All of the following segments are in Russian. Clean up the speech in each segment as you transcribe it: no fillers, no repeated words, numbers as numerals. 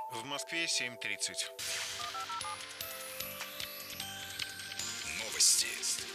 В Москве 7:30. Новости.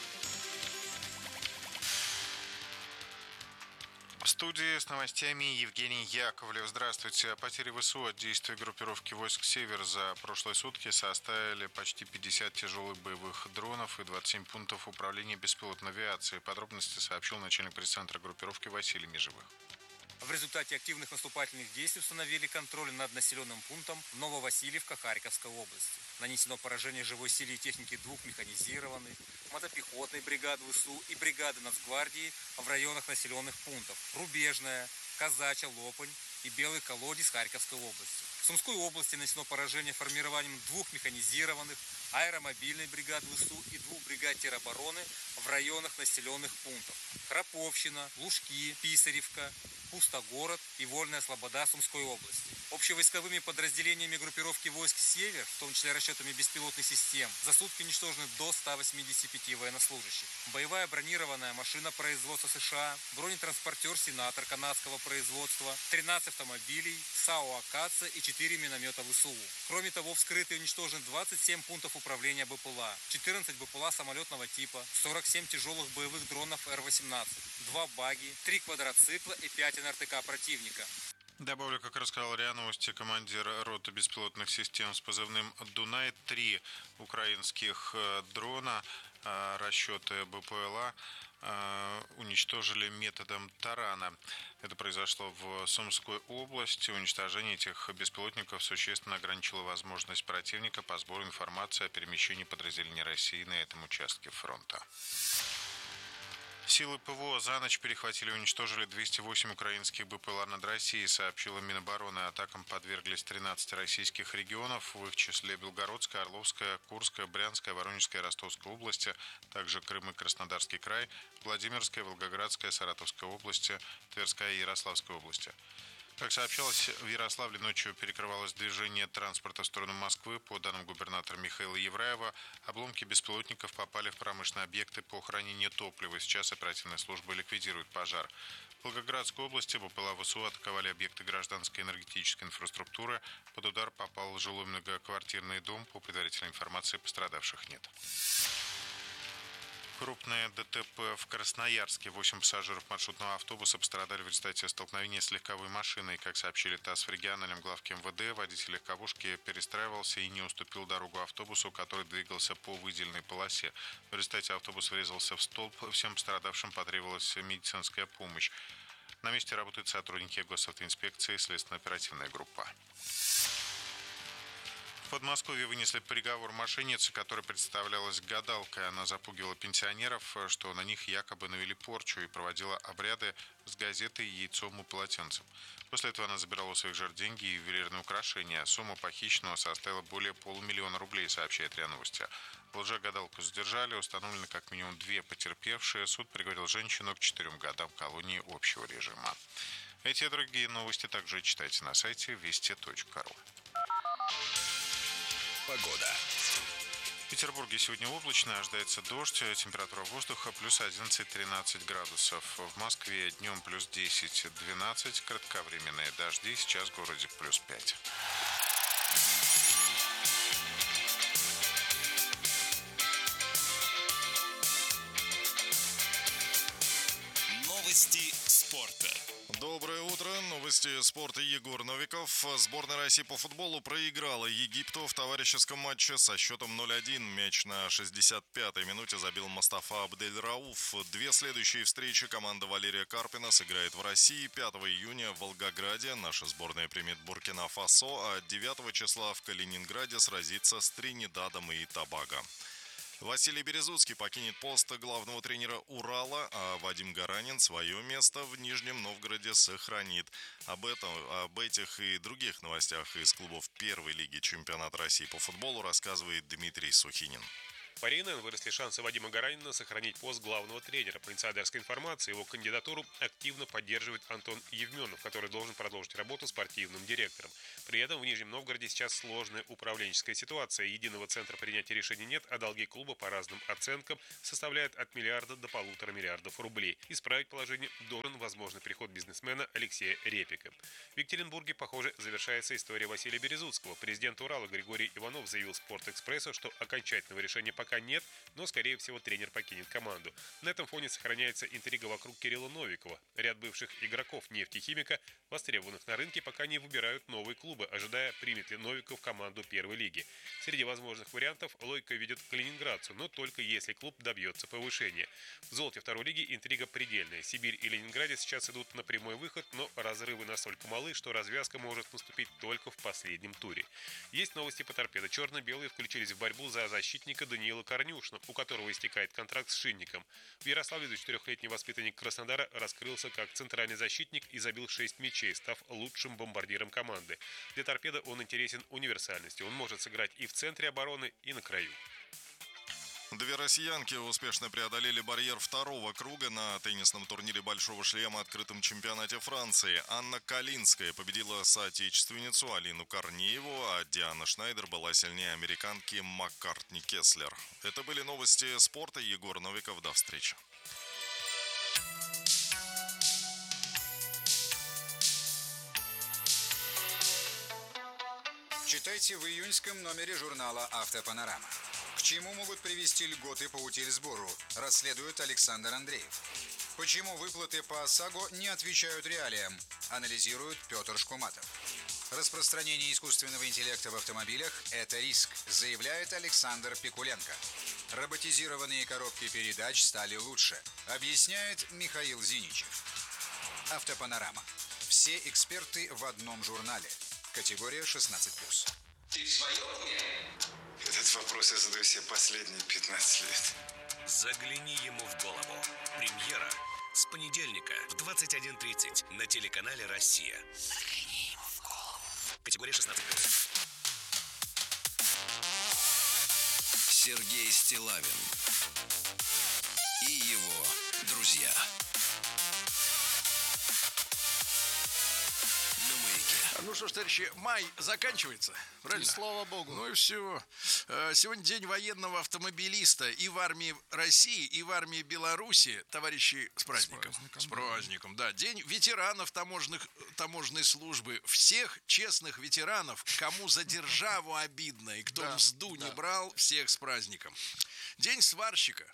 В студии с новостями Евгений Яковлев. Здравствуйте. Потери ВСУ от действия группировки войск «Север» за прошлые сутки составили почти 50 тяжелых боевых дронов и 27 пунктов управления беспилотной авиацией. Подробности сообщил начальник пресс-центра группировки Василий Межевых. В результате активных наступательных действий установили контроль над населенным пунктом Нововасильевка Харьковской области. Нанесено поражение живой силе и техники двух механизированных, мотопехотной бригады ВСУ и бригады Нацгвардии в районах населенных пунктов Рубежная, Казачья, Лопань и Белый Колодец Харьковской области. В Сумской области нанесено поражение формированием двух механизированных, аэромобильной бригады ВСУ и двух бригад теробороны в районах населенных пунктов Храповщина, Лужки, Писаревка, Пустогород и Вольная Слобода Сумской области. Общевойсковыми подразделениями группировки войск «Север», в том числе расчетами беспилотных систем, за сутки уничтожены до 185 военнослужащих. Боевая бронированная машина производства США, бронетранспортер «Сенатор» канадского производства, 13 автомобилей, САУ «Акация» и 4 миномета ВСУ. Кроме того, вскрыты и уничтожены 27 пунктов управления БПЛА, 14 БПЛА самолетного типа, 47 тяжелых боевых дронов Р-18, 2 багги, 3 квадроцикла и 5 НРТК противника. Добавлю, как рассказал РИА Новости командир роты беспилотных систем с позывным «Дунай», 3 украинских дрона, расчеты БПЛА уничтожили методом тарана. Это произошло в Сумской области. Уничтожение этих беспилотников существенно ограничило возможность противника по сбору информации о перемещении подразделений России на этом участке фронта. Силы ПВО за ночь перехватили и уничтожили 208 украинских БПЛА над Россией, сообщила Минобороны. Атакам подверглись 13 российских регионов, в их числе Белгородская, Орловская, Курская, Брянская, Воронежская и Ростовская области, также Крым и Краснодарский край, Владимирская, Волгоградская, Саратовская области, Тверская и Ярославская области. Как сообщалось, в Ярославле ночью перекрывалось движение транспорта в сторону Москвы. По данным губернатора Михаила Евраева, обломки беспилотников попали в промышленные объекты по хранению топлива. Сейчас оперативные службы ликвидируют пожар. В Волгоградской области БПЛА ВСУ атаковали объекты гражданской энергетической инфраструктуры. Под удар попал жилой многоквартирный дом. По предварительной информации, пострадавших нет. Крупное ДТП в Красноярске. 8 пассажиров маршрутного автобуса пострадали в результате столкновения с легковой машиной. Как сообщили ТАСС в региональном главке МВД, водитель легковушки перестраивался и не уступил дорогу автобусу, который двигался по выделенной полосе. В результате автобус врезался в столб. Всем пострадавшим потребовалась медицинская помощь. На месте работают сотрудники госавтоинспекции и следственно-оперативная группа. В Подмосковье вынесли приговор мошеннице, которая представлялась гадалкой. Она запугивала пенсионеров, что на них якобы навели порчу, и проводила обряды с газетой, яйцом и полотенцем. После этого она забирала у своих жертв деньги и ювелирные украшения. Сумма похищенного составила более полумиллиона рублей, сообщает РИА Новости. Лжегадалку задержали, установлены как минимум 2 потерпевшие. Суд приговорил женщину к 4 годам колонии общего режима. Эти и другие новости также читайте на сайте вести.ру. Погода. В Петербурге сегодня облачно, ожидается дождь, температура воздуха плюс 11-13 градусов. В Москве днем плюс 10-12, кратковременные дожди, сейчас в городе плюс 5. Новости спорта. Доброе утро. Новости спорта. Егор Новиков. Сборная России по футболу проиграла Египту в товарищеском матче со счетом 0-1. Мяч на 65-й минуте забил Мустафа Абдель-Рауф. 2 следующие встречи команда Валерия Карпина сыграет в России 5 июня в Волгограде. Наша сборная примет Буркина-Фасо, а 9 числа в Калининграде сразится с Тринидадом и Тобаго. Василий Березуцкий покинет пост главного тренера «Урала», а Вадим Гаранин свое место в Нижнем Новгороде сохранит. Об этих и других новостях из клубов первой лиги чемпионата России по футболу рассказывает Дмитрий Сухинин. По РНН выросли шансы Вадима Гаранина сохранить пост главного тренера. По инсайдерской информации, его кандидатуру активно поддерживает Антон Евменов, который должен продолжить работу спортивным директором. При этом в Нижнем Новгороде сейчас сложная управленческая ситуация. Единого центра принятия решений нет, а долги клуба по разным оценкам составляют от миллиарда до 1,5 миллиарда рублей. Исправить положение должен возможный приход бизнесмена Алексея Репика. В Екатеринбурге, похоже, завершается история Василия Березутского. Президент Урала Григорий Иванов заявил «Спортэкспрессу», что окончательного решения пока нет, но, скорее всего, тренер покинет команду. На этом фоне сохраняется интрига вокруг Кирилла Новикова. Ряд бывших игроков «Нефтехимика», востребованных на рынке, пока не выбирают новые клубы, ожидая, примет ли Новиков команду первой лиги. Среди возможных вариантов логика ведет к ленинградцу, но только если клуб добьется повышения. В золоте второй лиги интрига предельная. Сибирь и Ленинградец сейчас идут на прямой выход, но разрывы настолько малы, что развязка может наступить только в последнем туре. Есть новости по торпедо. Черно-белые включились в борьбу за защитника Даниила Корнюшина, у которого истекает контракт с Шинником. В Ярославле 24-летний воспитанник Краснодара раскрылся как центральный защитник и забил 6 мячей, став лучшим бомбардиром команды. Для торпедо он интересен универсальностью. Он может сыграть и в центре обороны, и на краю. Две россиянки успешно преодолели барьер второго круга на теннисном турнире «Большого шлема» открытом чемпионате Франции. Анна Калинская победила соотечественницу Алину Корнееву, а Диана Шнайдер была сильнее американки Маккартни Кеслер. Это были новости спорта. Егор Новиков. До встречи. Читайте в июньском номере журнала «Автопанорама». К чему могут привести льготы по утильсбору, расследует Александр Андреев. Почему выплаты по ОСАГО не отвечают реалиям, анализирует Петр Шкуматов. Распространение искусственного интеллекта в автомобилях – это риск, заявляет Александр Пикуленко. Роботизированные коробки передач стали лучше, объясняет Михаил Зиничев. Автопанорама. Все эксперты в одном журнале. Категория 16+. Ты в своем уме? Этот вопрос я задаю себе последние 15 лет. Загляни ему в голову. Премьера с понедельника в 21:30 на телеканале «Россия». Загляни ему в голову. Категория 16+. Сергей Стиллавин и его друзья. Ну что ж, товарищи, май заканчивается, правильно? И слава богу. Ну и все. Сегодня день военного автомобилиста и в армии России, и в армии Беларуси. Товарищи, с праздником. С праздником, да. День ветеранов таможенной службы. Всех честных ветеранов, кому за державу обидно и кто мзду не брал, всех с праздником. День сварщика.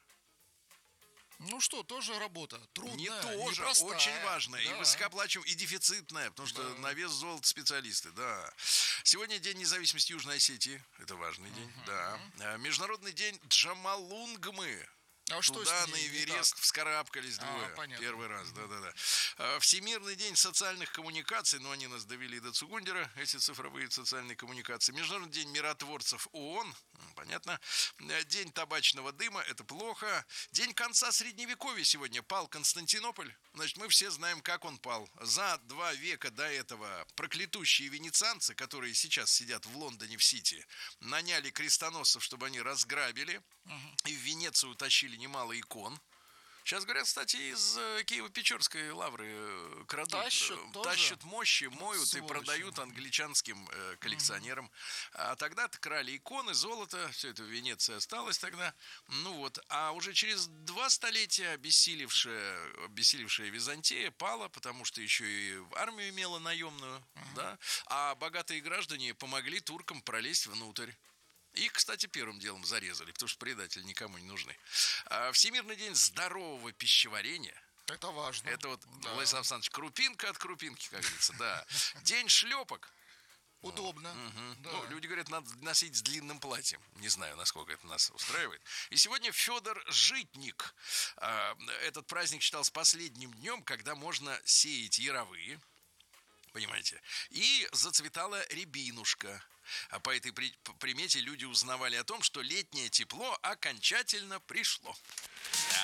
Ну что, тоже работа. Трудная, Не тоже, непростая. очень важная. Да. И высокооплачиваемая, и дефицитная, потому что на вес золота специалисты, да. Сегодня День независимости Южной Осетии. Это важный день, да. Международный день Джамалунгмы. А что Туда с на ней не Эверест так? вскарабкались двое. Понятно. Первый раз, да. Всемирный день социальных коммуникаций, но они нас довели до Цугундера, эти цифровые социальные коммуникации. Международный день миротворцев ООН, понятно. День табачного дыма, это плохо. День конца Средневековья сегодня. Пал Константинополь. Значит, мы все знаем, как он пал. За 2 века до этого проклятущие венецианцы, которые сейчас сидят в Лондоне в Сити, наняли крестоносцев, чтобы они разграбили, и в Венецию утащили немало икон. Сейчас, говорят, кстати, из Киево-Печорской лавры крадут, тащат мощи, моют и продают англичанским коллекционерам. А тогда-то крали иконы, золото, все это в Венеции осталось тогда. Ну вот, а уже через 2 столетия обессилевшая Византия пала, потому что еще и армию имела наемную, да, а богатые граждане помогли туркам пролезть внутрь. Их, кстати, первым делом зарезали, потому что предатели никому не нужны. Всемирный день здорового пищеварения. Это важно. Это вот, Владислав Александрович, крупинка от крупинки, как говорится, да. День шлепок. Удобно. Да. Ну, люди говорят, надо носить с длинным платьем. Не знаю, насколько это нас устраивает. И сегодня Федор Житник. Этот праздник считался последним днем, когда можно сеять яровые. Понимаете? И зацветала рябинушка. А по этой примете люди узнавали о том, что летнее тепло окончательно пришло. Да.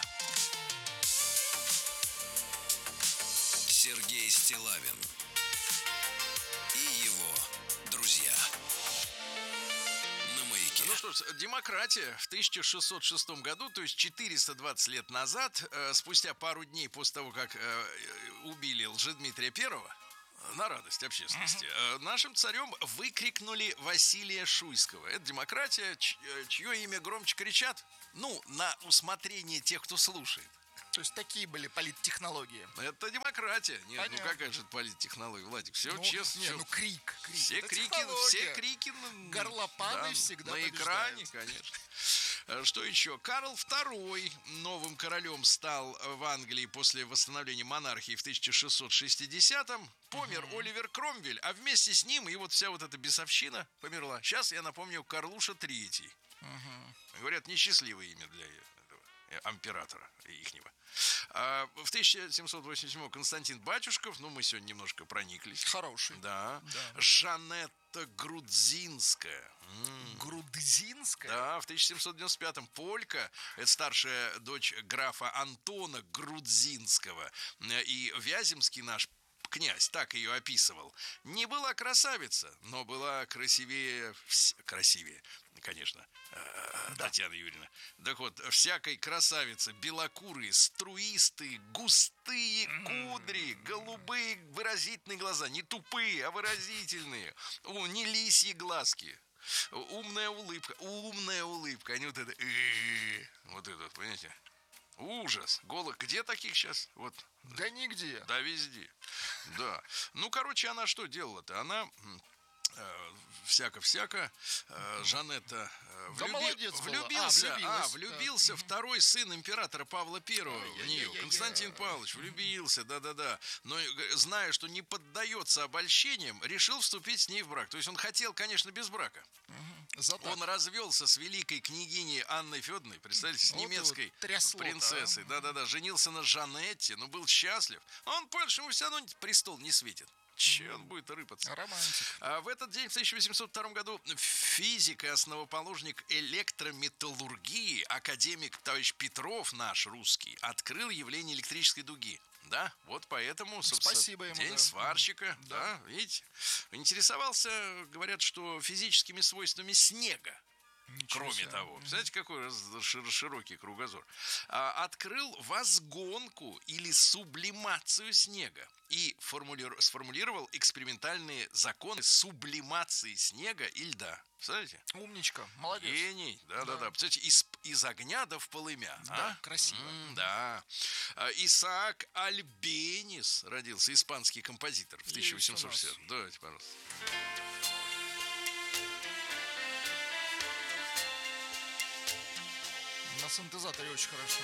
Сергей Стиллавин и его друзья. На Маяке. Ну что что ж, демократия в 1606 году, то есть 420 лет назад, спустя пару дней после того, как убили Лжедмитрия Первого, на радость общественности, нашим царем выкрикнули Василия Шуйского. Это демократия, чье имя громче кричат? Ну, на усмотрение тех, кто слушает. То есть такие были политтехнологии. Это демократия. Нет, Понятно. ну какая же это политтехнология, Владик? Все Ну, честно. не, всё. ну крик. Все Это крики, технология. Горлопаны всегда на экране, конечно. Что еще? Карл II новым королем стал в Англии после восстановления монархии в 1660-м. Помер Оливер Кромвель, а вместе с ним и вот вся вот эта бесовщина померла. Сейчас я напомню Карлуша III. Говорят, несчастливое имя для этого императора ихнего. В 1787 Константин Батюшков, ну мы сегодня немножко прониклись. Хороший. Да. Жанетта Грудзинская. Грудзинская? Да, в 1795-м полька, это старшая дочь графа Антона Грудзинского. И Вяземский наш князь так ее описывал. Не была красавица, но была красивее, конечно, Татьяна Юрьевна. Так вот, всякой красавице белокурые, струистые, густые кудри, голубые выразительные глаза, не тупые, а выразительные, не лисьи глазки. Умная улыбка, они вот это, понимаете? Ужас. Где таких сейчас? Вот. Да нигде. Да, везде. Да. Ну, короче, она что делала-то? Она всяко-всяко. Жанетта влюбился второй сын императора Павла Первого в нее. Константин Павлович влюбился, да. Но, зная, что не поддается обольщениям, решил вступить с ней в брак. То есть он хотел, конечно, без брака. Он развелся с великой княгиней Анной Федоровной, представляете, с немецкой принцессой. Да. Женился на Жанетте, но был счастлив. А он понял, что ему все равно престол не светит. Че он будет рыпаться? Романтик. В этот день, в 1802 году, физик и основоположник электрометаллургии, академик товарищ Петров, наш русский, открыл явление электрической дуги. Да, вот поэтому, собственно, спасибо ему, день сварщика. Да, видите? Интересовался, говорят, что физическими свойствами снега. Кроме того, знаете, какой широкий кругозор. Открыл возгонку или сублимацию снега и сформулировал экспериментальные законы сублимации снега и льда. Представляете? Умничка, молодец. Гений, да. Представляете, из огня до в полымя. Да, красиво. Да. Исаак Альбенис родился, испанский композитор в 1860. Давайте, пожалуйста. На синтезаторе очень хорошо.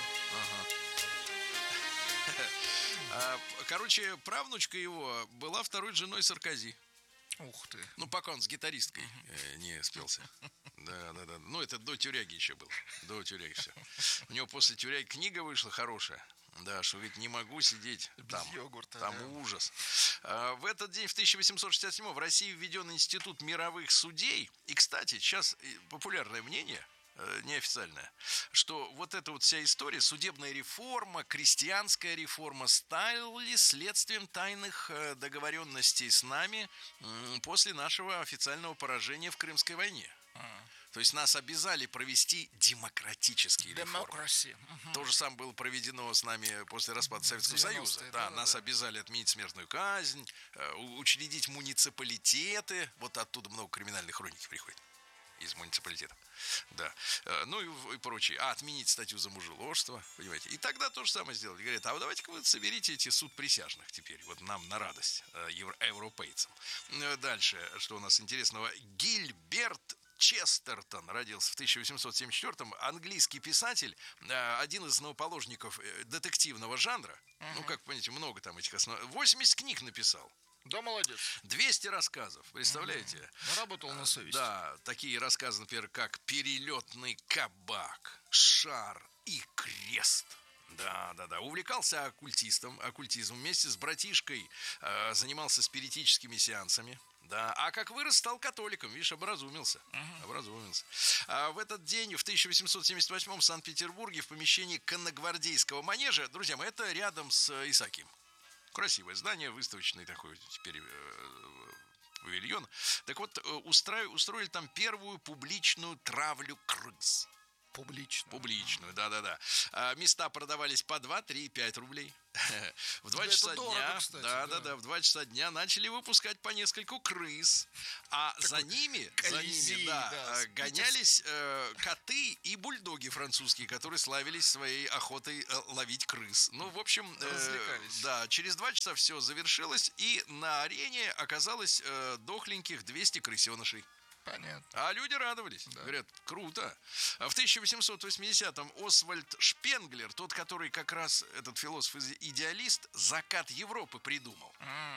Короче, правнучка его была второй женой Саркози. Ух ты. Ну, пока он с гитаристкой не спелся. Да. Ну, это до тюряги еще был. До тюряги все. У него после тюряги книга вышла хорошая. Да, что ведь не могу сидеть там. Йогурта, там ужас. В этот день, в 1867 в России введен Институт мировых судей. И, кстати, сейчас популярное мнение, неофициальная, что вот эта вот вся история, судебная реформа, крестьянская реформа стали следствием тайных договоренностей с нами после нашего официального поражения в Крымской войне. То есть нас обязали провести демократические реформы. То же самое было проведено с нами после распада Советского Союза. Да, нас обязали отменить смертную казнь, учредить муниципалитеты. Вот оттуда много криминальной хроники приходит. Из муниципалитета. Да. Ну и прочее. Отменить статью за мужеложство, понимаете. И тогда то же самое сделали. Говорят, а вот давайте-ка вы соберите эти суд присяжных теперь. Вот нам на радость, европейцам. Дальше, что у нас интересного. Гильберт Честертон родился в 1874-м. Английский писатель, один из основоположников детективного жанра. Ну, как понимаете, много там этих основ... 80 книг написал. Да, молодец. 200 рассказов, представляете? Работал на совесть. Да, такие рассказы, например, как «Перелетный кабак», «Шар» и «Крест». Да. Увлекался оккультизмом вместе с братишкой, занимался спиритическими сеансами. Да, а как вырос, стал католиком, видишь, образумился. В этот день, в 1878-м в Санкт-Петербурге, в помещении конногвардейского манежа, друзья мои, это рядом с Исаакиевым. Красивое здание, выставочное такое теперь павильона. Так вот, устроили там первую публичную травлю крыс. Публичную, да-да-да. Места продавались по 2, 3, 5 рублей. В 2 часа дня, в 2 часа дня начали выпускать по нескольку крыс. А за ними гонялись коты и бульдоги французские, которые славились своей охотой ловить крыс. Ну, в общем, да, через 2 часа все завершилось, и на арене оказалось дохленьких 200 крысенышей. Понятно. А люди радовались. Да. Говорят, круто. В 1880-м Освальд Шпенглер, тот, который как раз, этот философ-идеалист, «Закат Европы» придумал.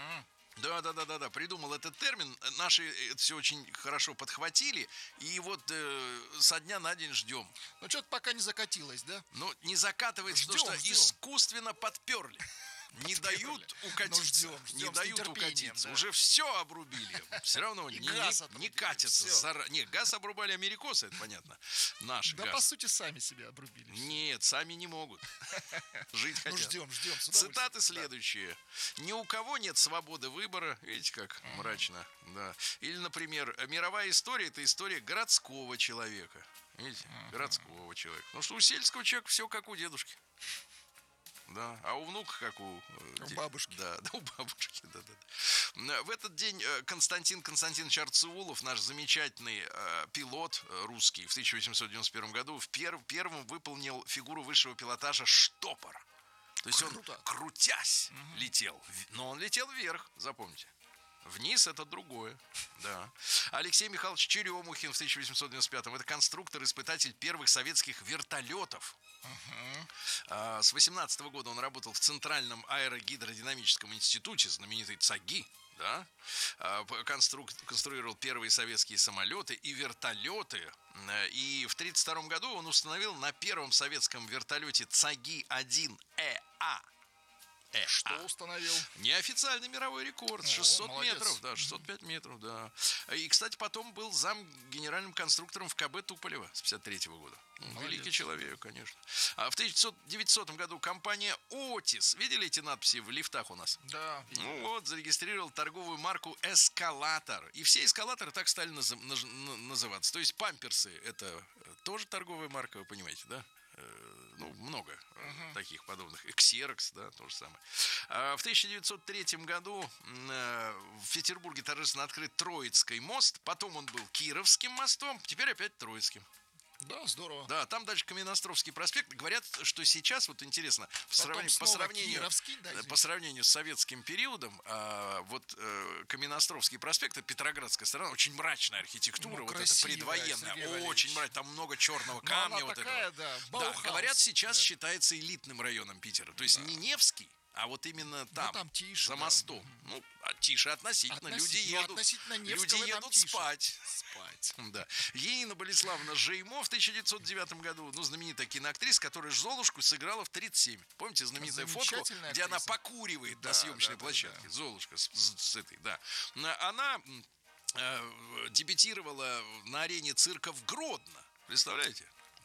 Да, придумал этот термин. Наши это все очень хорошо подхватили. И вот со дня на день ждем. Ну, что-то пока не закатилось, да? Ну, не закатывается, потому что искусственно подперли. Не дают укатиться. Не дают укатиться. Да. Уже все обрубили. Все равно не катятся. Нет, газ обрубали америкосы, это понятно. Наш газ. Да, по сути, сами себя обрубили. Нет, сами не могут. Жить хотят. Ждем. Цитаты следующие. Ни у кого нет свободы выбора. Видите, как мрачно. Да. Или, например, мировая история — это история городского человека. Видите, городского человека. Потому что у сельского человека все как у дедушки. Да, а у внука как у бабушки. Да, у бабушки, да. В этот день Константин Константинович Арцеулов, наш замечательный пилот русский, в 1891 году первым выполнил фигуру высшего пилотажа штопора. То есть он, крутясь, летел. Но он летел вверх, запомните. Вниз — это другое, да. Алексей Михайлович Черемухин в 1895-м. Это конструктор-испытатель первых советских вертолетов. С 18 года он работал в Центральном аэрогидродинамическом институте, знаменитый ЦАГИ, да. Конструировал первые советские самолеты и вертолеты. И в 1932 году он установил на первом советском вертолете ЦАГИ-1ЭА. Что установил? Неофициальный мировой рекорд. 600 метров, да, 605 метров, да. И, кстати, потом был зам генеральным конструктором в КБ Туполева с 53 года. Великий человек, конечно. А в 1900 году компания «Отис», видели эти надписи в лифтах у нас? Да. Ну вот, зарегистрировал торговую марку «Эскалатор». И все эскалаторы так стали называться. То есть памперсы — это тоже торговая марка, вы понимаете, да? Ну, много таких подобных. Ксерокс, да, то же самое. В 1903 году в Петербурге торжественно открыт Троицкий мост. Потом он был Кировским мостом, теперь опять Троицким. Да, здорово. Да, там дальше Каменноостровский проспект. Говорят, что сейчас, вот интересно, по сравнению с советским периодом, Каменноостровский проспект, это Петроградская сторона, очень мрачная архитектура, вот это предвоенная, очень мрачная, там много черного камня. Вот такая, да, говорят, сейчас считается элитным районом Питера. То есть не Невский, а вот именно там тише, за мостом. Ну, тише относительно. Люди едут спать. Да. Енина Болеславовна Жеймо в 1909 году, знаменитая киноактриса, которая Золушку сыграла в 1937. Помните знаменитую фотку, где она покуривает на съемочной площадке? Золушка с этой, да. Она дебютировала на арене цирка в Гродно. Представляете?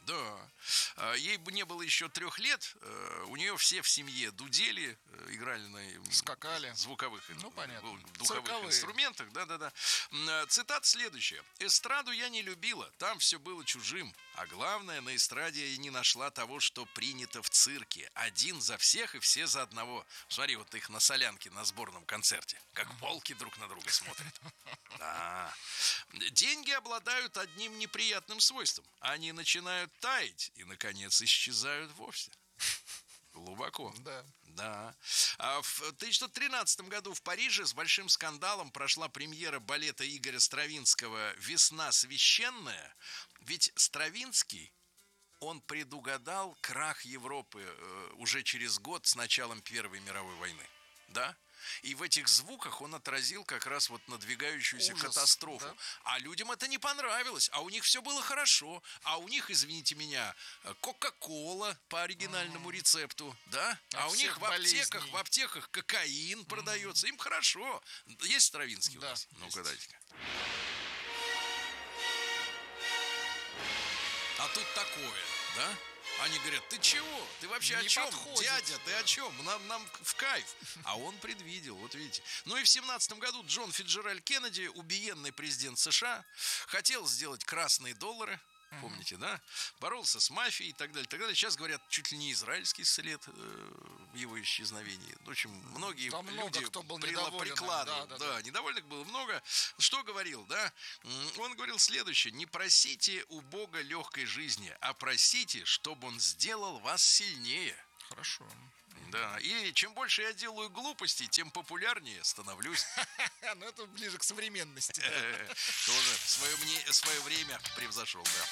Да. Ей бы не было еще 3 лет. У нее все в семье дудели, играли на скакали. Звуковых, духовых цирковые инструментах. Да. Цитата следующая. «Эстраду я не любила, там все было чужим. А главное, на эстраде я не нашла того, что принято в цирке. Один за всех и все за одного». Смотри, вот их на солянке на сборном концерте. Как волки друг на друга смотрят. Да. Деньги обладают одним неприятным свойством. Они начинают таять и, наконец, исчезают вовсе. Глубоко. Да. А в 1913 году в Париже с большим скандалом прошла премьера балета Игоря Стравинского «Весна священная». Ведь Стравинский, он предугадал крах Европы уже через год с началом Первой мировой войны. Да? И в этих звуках он отразил как раз вот надвигающуюся катастрофу. Да? А людям это не понравилось. А у них все было хорошо. А у них, извините меня, Кока-Кола по оригинальному рецепту. Да? А у них в аптеках кокаин продается. Им хорошо. Есть Стравинский у нас? Ну-ка, дайте-ка. А тут такое, да? Они говорят, ты чего? Ты вообще о Не чем? подходит, Дядя, ты да. о чем? Нам в кайф. А он предвидел, вот видите. Ну и в 17 году Джон Фицджеральд Кеннеди, убиенный президент США, хотел сделать красные доллары. Помните, да? Боролся с мафией и так далее, так далее. Сейчас говорят, чуть ли не израильский след в его исчезновении. В общем, многие Там много люди кто был недоволен, прикладывают. Да, недовольных было много. Что говорил, да? Он говорил следующее. Не просите у Бога легкой жизни, а просите, чтобы Он сделал вас сильнее. Хорошо. Да, и чем больше я делаю глупостей, тем популярнее становлюсь. Ну, это ближе к современности. Тоже свое время превзошел, да.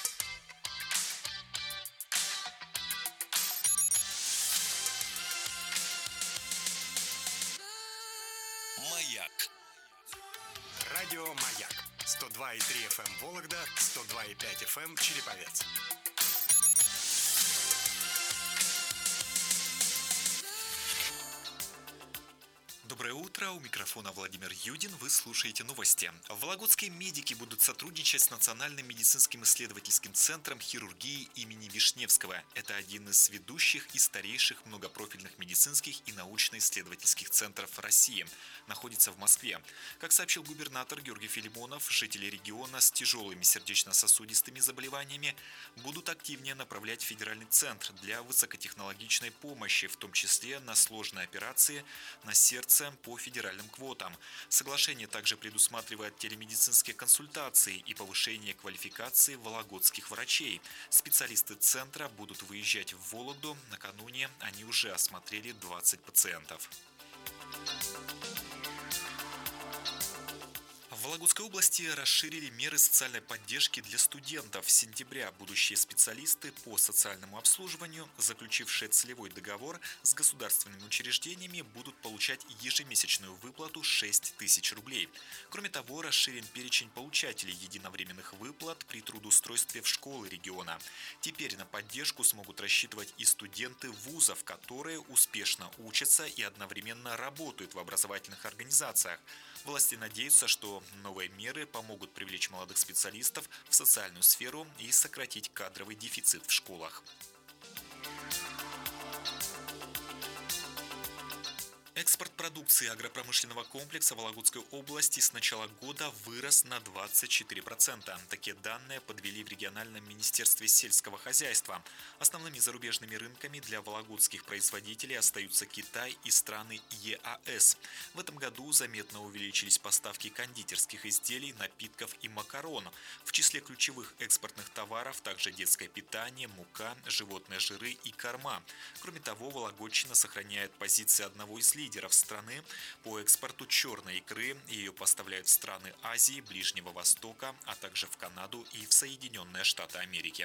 Маяк. Радио «Маяк». 102,3 FM Вологда, 102,5 FM Череповец. Доброе утро, у микрофона Владимир Юдин, вы слушаете новости. Вологодские медики будут сотрудничать с Национальным медицинским исследовательским центром хирургии имени Вишневского. Это один из ведущих и старейших многопрофильных медицинских и научно-исследовательских центров России. Находится в Москве. Как сообщил губернатор Георгий Филимонов, жители региона с тяжелыми сердечно-сосудистыми заболеваниями будут активнее направлять в федеральный центр для высокотехнологичной помощи, в том числе на сложные операции на сердце по федеральным квотам. Соглашение также предусматривает телемедицинские консультации и повышение квалификации вологодских врачей. Специалисты центра будут выезжать в Вологду. Накануне они уже осмотрели 20 пациентов. В Вологодской области расширили меры социальной поддержки для студентов. С сентября будущие специалисты по социальному обслуживанию, заключившие целевой договор с государственными учреждениями, будут получать ежемесячную выплату 6 тысяч рублей. Кроме того, расширен перечень получателей единовременных выплат при трудоустройстве в школы региона. Теперь на поддержку смогут рассчитывать и студенты вузов, которые успешно учатся и одновременно работают в образовательных организациях. Власти надеются, что новые меры помогут привлечь молодых специалистов в социальную сферу и сократить кадровый дефицит в школах. Экспорт продукции агропромышленного комплекса Вологодской области с начала года вырос на 24%. Такие данные подвели в региональном министерстве сельского хозяйства. Основными зарубежными рынками для вологодских производителей остаются Китай и страны ЕАЭС. В этом году заметно увеличились поставки кондитерских изделий, напитков и макарон. В числе ключевых экспортных товаров также детское питание, мука, животные жиры и корма. Кроме того, Вологодчина сохраняет позиции одного из лидеров страны по экспорту черной икры. Ее поставляют в страны Азии, Ближнего Востока, а также в Канаду и в Соединенные Штаты Америки.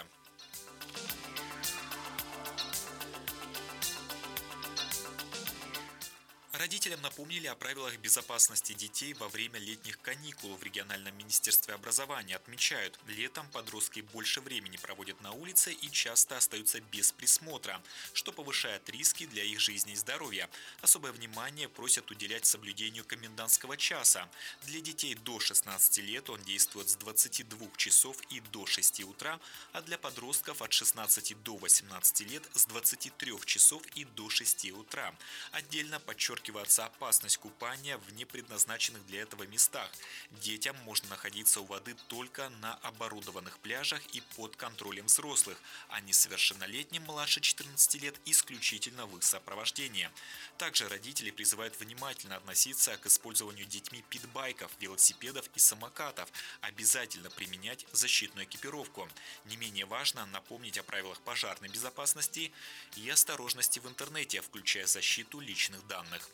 Родителям напомнили о правилах безопасности детей во время летних каникул. В региональном министерстве образования отмечают, летом подростки больше времени проводят на улице и часто остаются без присмотра, что повышает риски для их жизни и здоровья. Особое внимание просят уделять соблюдению комендантского часа. Для детей до 16 лет он действует с 22 часов и до 6 утра, а для подростков от 16 до 18 лет с 23 часов и до 6 утра. Отдельно подчеркивается опасность купания в непредназначенных для этого местах. Детям можно находиться у воды только на оборудованных пляжах и под контролем взрослых, а несовершеннолетним младше 14 лет исключительно в их сопровождении. Также родители призывают внимательно относиться к использованию детьми питбайков, велосипедов и самокатов, обязательно применять защитную экипировку. Не менее важно напомнить о правилах пожарной безопасности и осторожности в интернете, включая защиту личных данных.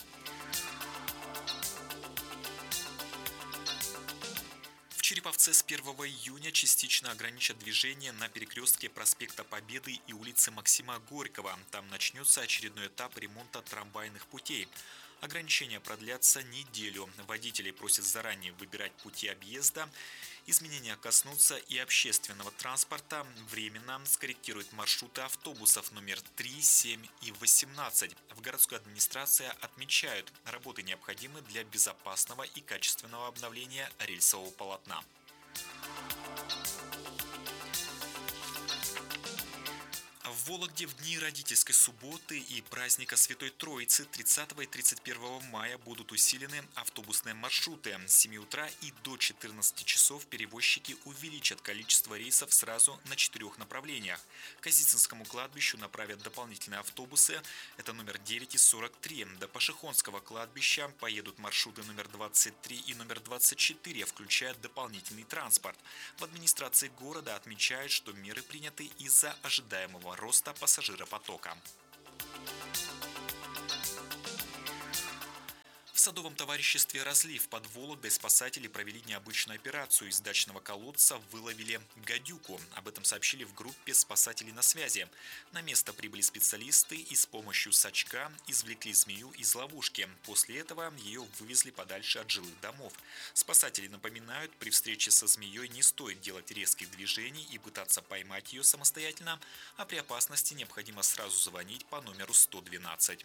В Череповце с 1 июня частично ограничат движение на перекрестке проспекта Победы и улицы Максима Горького. Там начнется очередной этап ремонта трамвайных путей. Ограничения продлятся неделю. Водителей просят заранее выбирать пути объезда. Изменения коснутся и общественного транспорта. Временно скорректируют маршруты автобусов номер 3, 7 и 18. В городской администрации отмечают, работы необходимы для безопасного и качественного обновления рельсового полотна. В В Вологде в дни родительской субботы и праздника Святой Троицы 30 и 31 мая будут усилены автобусные маршруты. С 7 утра и до 14 часов перевозчики увеличат количество рейсов сразу на 4 направлениях. К Казицинскому кладбищу направят дополнительные автобусы. Это номер 9 и 43. До Пашихонского кладбища поедут маршруты номер 23 и номер 24, включая дополнительный транспорт. В администрации города отмечают, что меры приняты из-за ожидаемого роста пассажиропотока. В садовом товариществе «Разлив» под Вологдой спасатели провели необычную операцию. Из дачного колодца выловили гадюку. Об этом сообщили в группе спасателей на связи. На место прибыли специалисты и с помощью сачка извлекли змею из ловушки. После этого ее вывезли подальше от жилых домов. Спасатели напоминают, при встрече со змеей не стоит делать резких движений и пытаться поймать ее самостоятельно, а при опасности необходимо сразу звонить по номеру 112.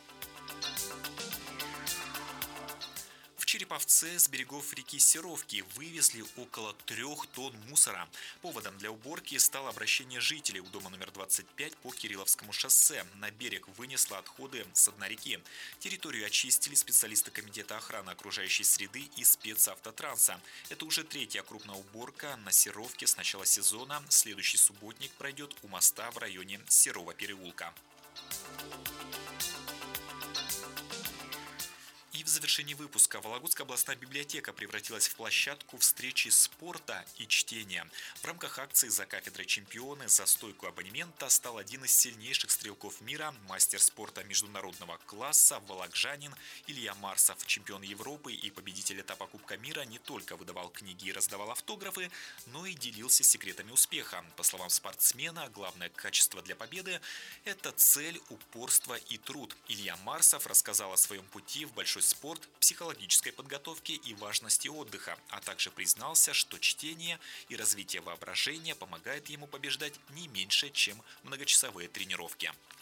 В Череповце с берегов реки Серовки вывезли около 3 тонн мусора. Поводом для уборки стало обращение жителей у дома номер 25 по Кирилловскому шоссе. На берег вынесло отходы с дна реки. Территорию очистили специалисты Комитета охраны окружающей среды и спецавтотранса. Это уже 3-я крупная уборка на Серовке с начала сезона. Следующий субботник пройдет у моста в районе Серого переулка. И в завершении выпуска Вологодская областная библиотека превратилась в площадку встречи спорта и чтения. В рамках акции «За кафедрой чемпионы» за стойку абонемента стал один из сильнейших стрелков мира, мастер спорта международного класса, волокжанин Илья Марсов. Чемпион Европы и победитель этапа Кубка мира не только выдавал книги и раздавал автографы, но и делился секретами успеха. По словам спортсмена, главное качество для победы – это цель, упорство и труд. Илья Марсов рассказал о своем пути в большой спорт, психологической подготовке и важности отдыха, а также признался, что чтение и развитие воображения помогает ему побеждать не меньше, чем многочасовые тренировки.